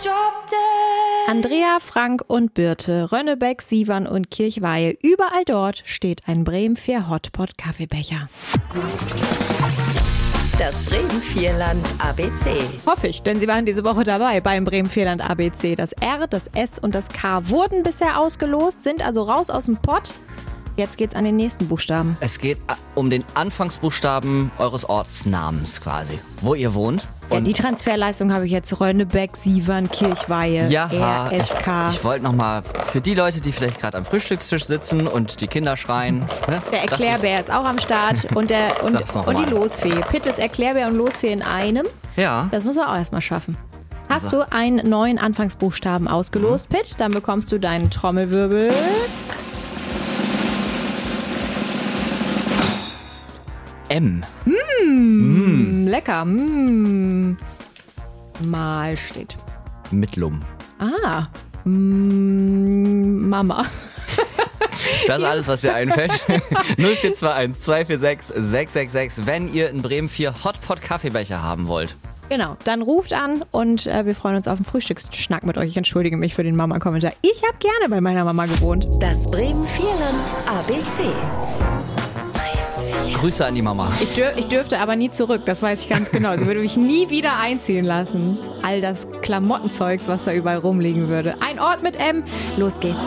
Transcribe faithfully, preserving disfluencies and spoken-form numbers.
Andrea, Frank und Birte, Rönnebeck, Sievern und Kirchweihe. Überall dort steht ein Bremen vier Hotpot Kaffeebecher. Das Bremen vier Land A B C. Hoffe ich, denn sie waren diese Woche dabei beim Bremen vier Land A B C. Das R, das S und das K wurden bisher ausgelost, sind also raus aus dem Pott. Jetzt geht's an den nächsten Buchstaben. Es geht um den Anfangsbuchstaben eures Ortsnamens quasi, wo ihr wohnt. Ja, Und die Transferleistung habe ich jetzt Rönnebeck, Sievern, Kirchweihe, ja, R, S, K. ich, ich wollte nochmal für die Leute, die vielleicht gerade am Frühstückstisch sitzen und die Kinder schreien. Ne, Der Erklärbär ist auch am Start und, der, und, Sag's noch und die mal. Losfee. Pitt ist Erklärbär und Losfee in einem. Ja. Das muss man auch erstmal schaffen. Hast Also. du einen neuen Anfangsbuchstaben ausgelost, Mhm. Pitt? Dann bekommst du deinen Trommelwirbel. M. Mm, lecker. Mm. Mal steht. Mittlum. Ah. Mm, Mama. Das ist alles, was dir einfällt. null vier zwei eins zwei vier sechs sechs sechs sechs, wenn ihr in Bremen vier Hotpot Kaffeebecher haben wollt. Genau, dann ruft an und äh, wir freuen uns auf einen Frühstücksschnack mit euch. Ich entschuldige mich für den Mama-Kommentar. Ich habe gerne bei meiner Mama gewohnt. Das Bremen vier Land A B C. Grüße an die Mama. Ich, dür ich dürfte aber nie zurück, das weiß ich ganz genau. Sie würde mich nie wieder einziehen lassen. All das Klamottenzeugs, was da überall rumliegen würde. Ein Ort mit M, los geht's.